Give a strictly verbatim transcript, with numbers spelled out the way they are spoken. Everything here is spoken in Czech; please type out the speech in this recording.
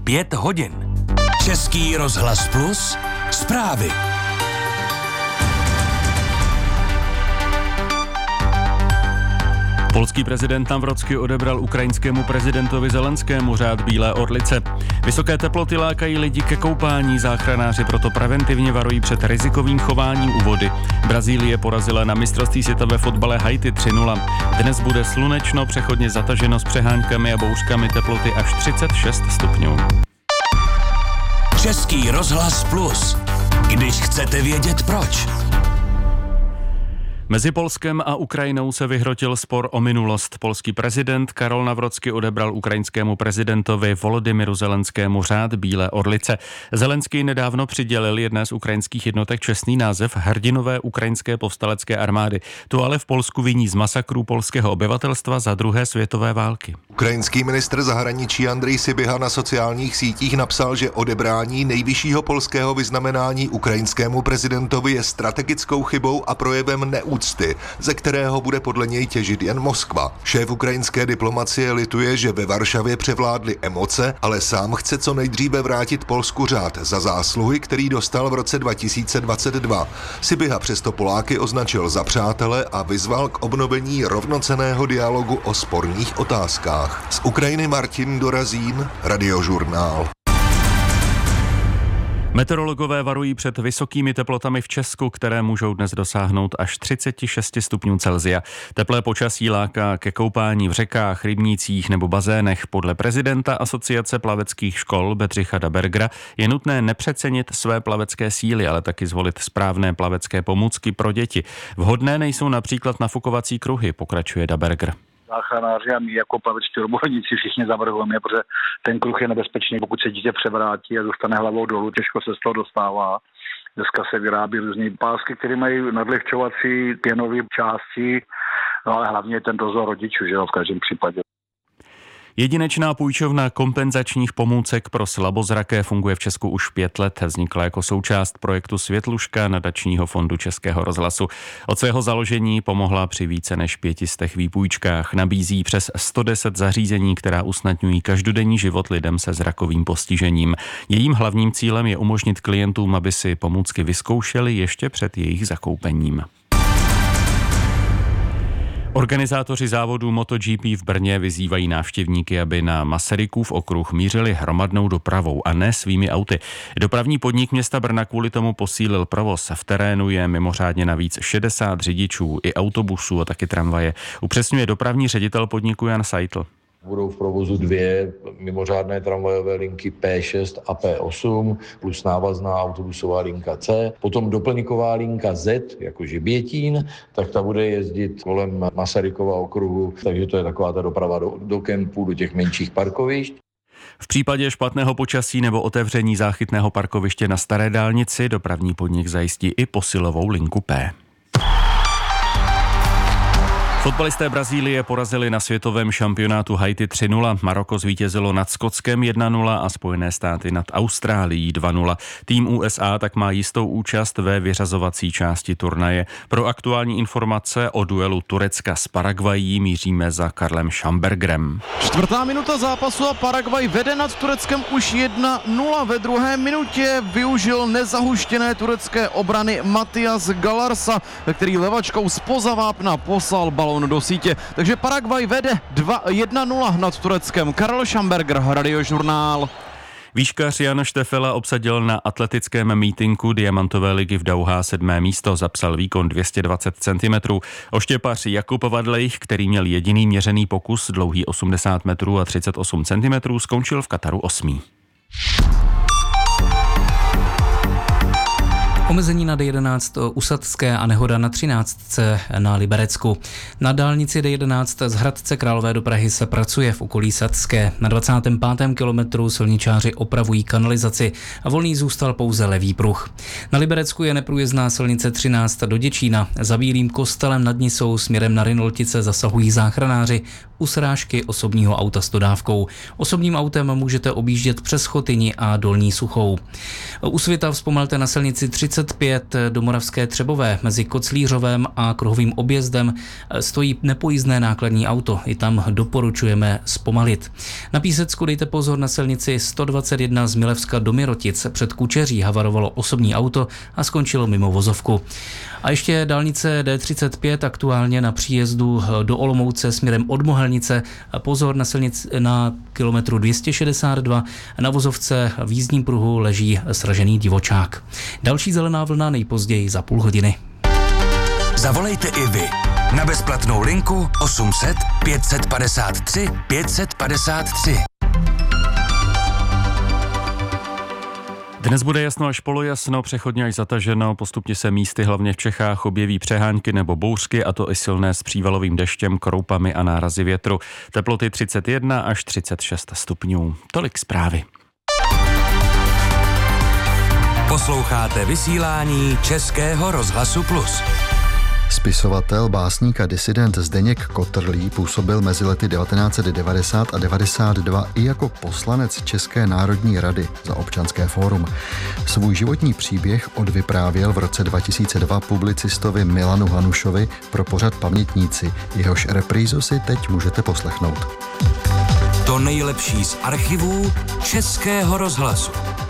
pět hodin. Český rozhlas Plus, zprávy. Polský prezident Nawrocki odebral ukrajinskému prezidentovi Zelenskému řád Bílé orlice. Vysoké teploty lákají lidi ke koupání, záchranáři proto preventivně varují před rizikovým chováním u vody. Brazílie porazila na mistrovství světa ve fotbale Haiti tři nula. Dnes bude slunečno, přechodně zataženo s přeháňkami a bouřkami, teploty až třicet šest stupňů. Český rozhlas Plus. Když chcete vědět proč. Mezi Polskem a Ukrajinou se vyhrotil spor o minulost. Polský prezident Karol Nawrocki odebral ukrajinskému prezidentovi Volodymyru Zelenskému řád Bílé orlice. Zelenský nedávno přidělil jedné z ukrajinských jednotek čestný název Hrdinové ukrajinské povstalecké armády. To ale v Polsku viní z masakrů polského obyvatelstva za druhé světové války. Ukrajinský ministr zahraničí Andrej Sybiha na sociálních sítích napsal, že odebrání nejvyššího polského vyznamenání ukrajinskému prezidentovi je strategickou chybou a projevem neúcty, ze kterého bude podle něj těžit jen Moskva. Šéf ukrajinské diplomacie lituje, že ve Varšavě převládly emoce, ale sám chce co nejdříve vrátit Polsku řád za zásluhy, který dostal v roce dva tisíce dvacet dva. Sybiha přesto Poláky označil za přátele a vyzval k obnovení rovnocenného dialogu o sporných otázkách. Z Ukrajiny Martin Dorazín, Radiožurnál. Meteorologové varují před vysokými teplotami v Česku, které můžou dnes dosáhnout až třicet šest stupňů Celsia. Teplé počasí láká ke koupání v řekách, rybnících nebo bazénech. Podle prezidenta Asociace plaveckých škol Bedřicha Dabergera je nutné nepřecenit své plavecké síly, ale taky zvolit správné plavecké pomůcky pro děti. Vhodné nejsou například nafukovací kruhy, pokračuje Daberger. Záchranáři a my jako plavečtí odborníci všichni zavrhujeme, protože ten kruh je nebezpečný, pokud se dítě převrátí a dostane hlavou dolů, těžko se z toho dostává. Dneska se vyrábí různé pásky, které mají nadlehčovací pěnové části, no ale hlavně ten dozor rodičů, že jo, v každém případě. Jedinečná půjčovna kompenzačních pomůcek pro slabozraké funguje v Česku už pět let. Vznikla jako součást projektu Světluška nadačního fondu Českého rozhlasu. Od svého založení pomohla při více než pětistech výpůjčkách. Nabízí přes sto deset zařízení, která usnadňují každodenní život lidem se zrakovým postižením. Jejím hlavním cílem je umožnit klientům, aby si pomůcky vyzkoušeli ještě před jejich zakoupením. Organizátoři závodu MotoGP v Brně vyzývají návštěvníky, aby na Masarykův okruh mířili hromadnou dopravou a ne svými auty. Dopravní podnik města Brna kvůli tomu posílil provoz. V terénu je mimořádně navíc šedesát řidičů i autobusů a taky tramvaje. Upřesňuje dopravní ředitel podniku Jan Seitl. Budou v provozu dvě mimořádné tramvajové linky P šest a P osm plus návazná autobusová linka C. Potom doplňková linka Z, jako Žibětín, tak ta bude jezdit kolem Masarykova okruhu, takže to je taková ta doprava do, do kempů, do těch menších parkovišť. V případě špatného počasí nebo otevření záchytného parkoviště na staré dálnici dopravní podnik zajistí i posilovou linku P. Fotbalisté Brazílie porazili na světovém šampionátu Haiti tři nula. Maroko zvítězilo nad Skotskem jedna nula a Spojené státy nad Austrálií dva nula. Tým U S A tak má jistou účast ve vyřazovací části turnaje. Pro aktuální informace o duelu Turecka s Paraguayí míříme za Karlem Schambergerem. Čtvrtá minuta zápasu a Paraguay vede nad Tureckem už jedna nula. Ve druhé minutě využil nezahuštěné turecké obrany Matias Galarsa, který levačkou zpoza vápna poslal balón do sítě. Takže Paraguay vede jedna nula nad Tureckem. Karel Schamberger, Radiožurnál. Výškař Jan Štefela obsadil na atletickém mítinku Diamantové ligy v Dauhá sedmé místo, zapsal výkon dvě stě dvacet centimetrů. Oštěpař Jakub Vadlejch, který měl jediný měřený pokus, dlouhý osmdesát metrů a třicet osm centimetrů, skončil v Kataru osmý. Omezení na D jedenáct u Sadské a nehoda na třináctce na Liberecku. Na dálnici D jedenáct z Hradce Králové do Prahy se pracuje v okolí Sadské. Na dvacátém pátém kilometru silničáři opravují kanalizaci a volný zůstal pouze levý pruh. Na Liberecku je neprůjezdná silnice třináct do Děčína. Za Bílým kostelem nad Nisou směrem na Rynoltice zasahují záchranáři. u srážky osobního auta s dodávkou. Osobním autem můžete objíždět přes Chotyni a Dolní Suchou. U Svitav zpomalte na silnici třicet pět do Moravské Třebové. Mezi Koclířovem a Kruhovým objezdem stojí nepojízdné nákladní auto. I tam doporučujeme zpomalit. Na Písecku dejte pozor na silnici sto dvacet jedna z Milevska do Mirotic. Před Kučeří havarovalo osobní auto a skončilo mimo vozovku. A ještě dálnice D třicet pět aktuálně na příjezdu do Olomouce směrem od Mohelnice. Pozor na silnici na kilometru dvě stě šedesát dva. Na vozovce v jízdním pruhu leží sražený divočák. Další zelená vlna nejpozději za půl hodiny. Zavolejte i vy na bezplatnou linku osm set pět set padesát tři pět set padesát tři. Dnes bude jasno až polojasno, přechodně až zataženo, postupně se místy hlavně v Čechách objeví přehánky nebo bouřky, a to i silné s přívalovým deštěm, kroupami a nárazy větru. Teploty třicet jedna až třicet šest stupňů. Tolik zprávy. Posloucháte vysílání Českého rozhlasu Plus. Spisovatel, básník a disident Zdeněk Kotrlý působil mezi lety devatenáct set devadesát a devadesát dva i jako poslanec České národní rady za Občanské fórum. Svůj životní příběh odvyprávěl v roce dva tisíce dva publicistovi Milanu Hanušovi pro pořad Pamětníci. Jehož reprízu si teď můžete poslechnout. To nejlepší z archivů Českého rozhlasu.